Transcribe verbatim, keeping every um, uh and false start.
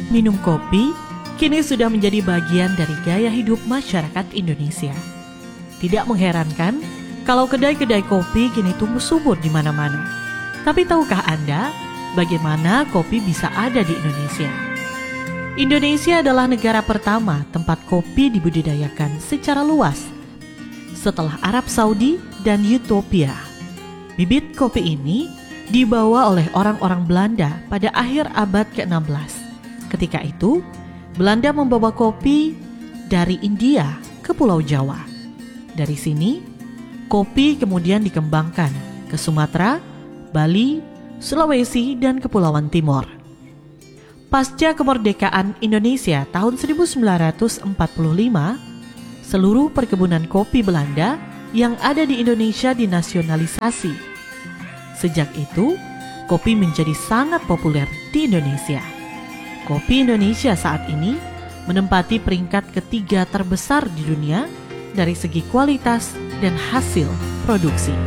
Minum kopi kini sudah menjadi bagian dari gaya hidup masyarakat Indonesia. Tidak mengherankan kalau kedai-kedai kopi kini tumbuh subur di mana-mana. Tapi tahukah Anda bagaimana kopi bisa ada di Indonesia? Indonesia adalah negara pertama tempat kopi dibudidayakan secara luas setelah Arab Saudi dan Ethiopia. Bibit kopi ini dibawa oleh orang-orang Belanda pada akhir abad ke-enam belas. Ketika itu, Belanda membawa kopi dari India ke Pulau Jawa. Dari sini, kopi kemudian dikembangkan ke Sumatera, Bali, Sulawesi, dan Kepulauan Timur. Pasca kemerdekaan Indonesia tahun seribu sembilan ratus empat puluh lima, seluruh perkebunan kopi Belanda yang ada di Indonesia dinasionalisasi. Sejak itu, kopi menjadi sangat populer di Indonesia. Kopi Indonesia saat ini menempati peringkat ketiga terbesar di dunia dari segi kualitas dan hasil produksi.